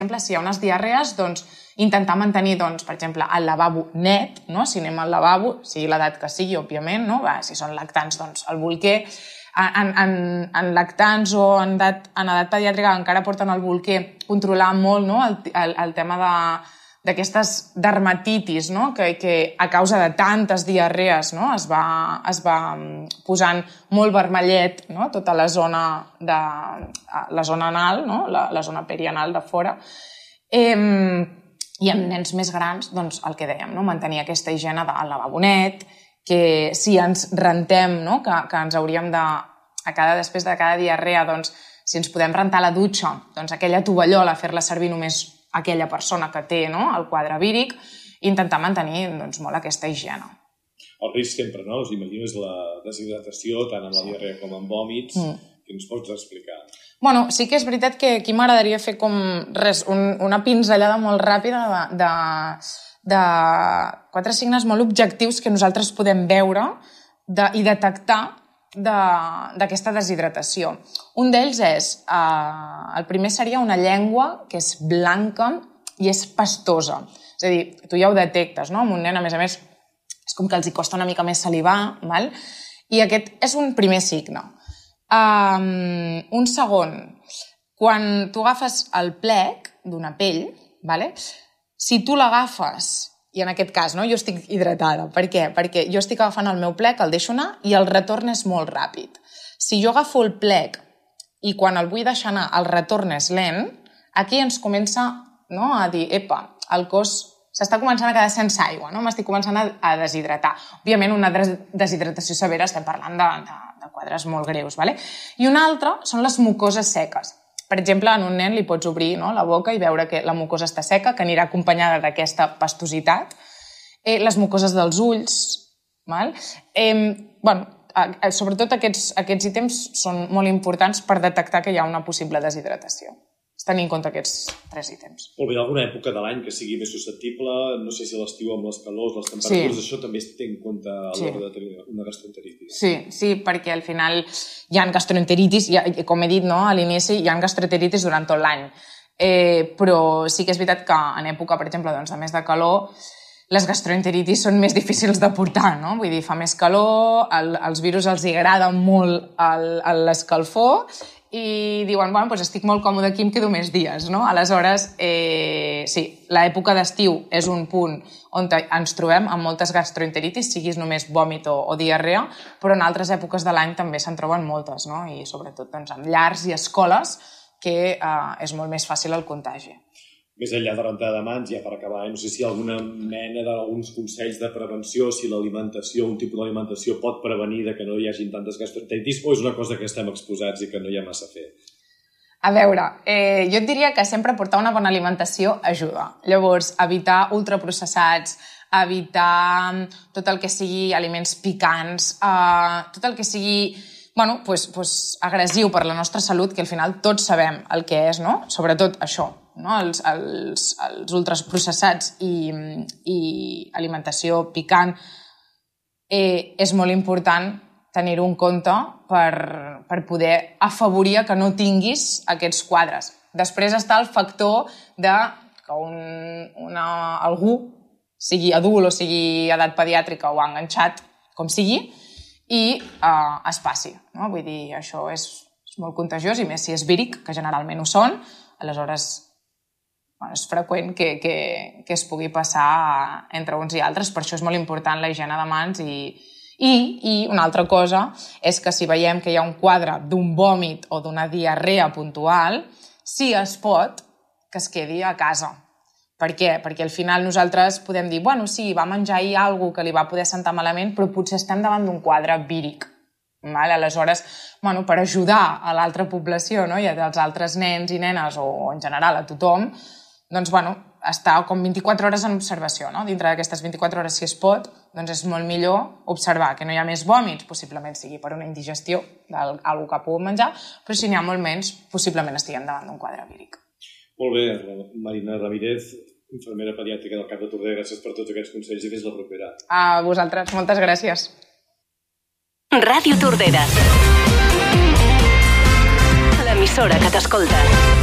exemple, si hi ha unes diarrees, doncs intentar mantenir, doncs, per exemple, el lavabo net, no? Si anem al lavabo, sigui l'edat que sigui, òbviament, no? Si són lactants, doncs el bolquer. En lactants o en edat pediàtrica encara porten el bolquer, controlar molt, no? El tema d'aquestes dermatitis, no? Que a causa de tantes diarrees, no? es va posant molt vermellet, no? Tota la zona anal, no? La zona perianal de fora. I en nens més grans, doncs, el que dèiem, no? Mantenir aquesta higiene del lavabo net, que si ens rentem, no? Que ens hauríem de, després de cada diarrea, doncs, si ens podem rentar la dutxa, doncs aquella tovallola, fer-la servir només aquella persona que té, no? El quadre víric, i intentar mantenir, doncs, molt aquesta higiene. El risc sempre, no? Us imagines la deshidratació, tant en la diarrea com en vòmits. Què ens pots explicar? Bueno, sí que és veritat que aquí m'agradaria fer com una pinzellada molt ràpida de 4 signes molt objectius que nosaltres podem veure i detectar d'aquesta deshidratació. Un d'ells és, el primer seria una llengua que és blanca i és pastosa. És a dir, tu ja ho detectes, no? Amb un nen, a més, és com que els hi costa una mica més salivar, val? I aquest és un primer signe. Un segon, quan tu agafes el plec d'una pell, vale? Si tu l'agafes, i en aquest cas, no? Jo estic hidratada. Per què? Perquè jo estic agafant el meu plec, el deixo anar i el retorn és molt ràpid. Si jo agafo el plec i quan el vull deixar anar el retorn és lent, aquí ens comença, no? A dir, epa, el cos s'està començant a quedar sense aigua, no? M'estic començant a deshidratar. Òbviament, una deshidratació severa, estem parlant de quadres molt greus, vale? I una altra són les mucoses seques. Per exemple, en un nen li pots obrir, no? La boca i veure que la mucosa està seca, que anirà acompanyada d'aquesta pastositat. Les mucoses dels ulls, val? Sobretot aquests ítems són molt importants per detectar que hi ha una possible deshidratació. Tenir en compte aquests 3 ítems. Molt bé, alguna època de l'any que sigui més susceptible, no sé si l'estiu amb les calors, les temperatures, això també es té en compte a l'hora de tenir una gastroenteritis. Sí, perquè al final hi ha gastroenteritis, com he dit, no? A l'inici hi ha gastroenteritis durant tot l'any, però sí que és veritat que en època, per exemple, de més de calor, les gastroenteritis són més difícils de portar, no? Vull dir, fa més calor, als virus els agrada molt l'escalfor i diuen, bueno, doncs estic molt còmode aquí, em quedo més dies, no? Aleshores, sí, l'època d'estiu és un punt on ens trobem amb moltes gastroenteritis, siguis només vòmit o diarrea, però en altres èpoques de l'any també se'n troben moltes, no? I sobretot doncs, en llars i escoles, que és molt més fàcil el contagi. Més enllà de rentar de mans, ja per acabar, no sé si hi ha alguna mena d'alguns consells de prevenció, si l'alimentació, un tipus d'alimentació pot prevenir de que no hi hagi tantes gastroenteritis, o és una cosa que estem exposats i que no hi ha massa a fer? A veure, jo et diria que sempre portar una bona alimentació ajuda. Llavors, evitar ultraprocessats, evitar tot el que sigui aliments picants, tot el que sigui agressiu per la nostra salut, que al final tots sabem el que és, no? Sobretot això, no? Els ultraprocessats i alimentació picant, és molt important tenir-ho en compte per poder afavorir que no tinguis aquests quadres. Després està el factor de que algú, sigui adult o sigui edat pediàtrica o enganxat, com sigui, i es passi, no? Vull dir, això és molt contagiós, i més si és víric, que generalment ho són, aleshores és freqüent que es pugui passar entre uns i altres. Per això és molt important la higiene de mans i una altra cosa és que si veiem que hi ha un quadre d'un vòmit o d'una diarrea puntual, si es pot, que es quedi a casa. Per què? Perquè al final nosaltres podem dir, bueno, sí, va menjar ahir alguna cosa que li va poder sentar malament, però potser estem davant d'un quadre víric. Aleshores, per ajudar a l'altra població, i als altres nens i nenes, o en general a tothom, doncs, estar com 24 hores en observació. Dintre d'aquestes 24 hores, si es pot, doncs és molt millor observar que no hi ha més vòmits, possiblement sigui per una indigestió d'alguna cosa que ha pogut menjar, però si n'hi ha molt menys, possiblement estiguem davant d'un quadre víric. Molt bé, Marina Ramírez, infermera pediàtrica del CAP de Tordera, gràcies per tots aquests consells i fins la propera. A vosaltres, moltes gràcies. Ràdio Tordera, l'emissora que t'escolta.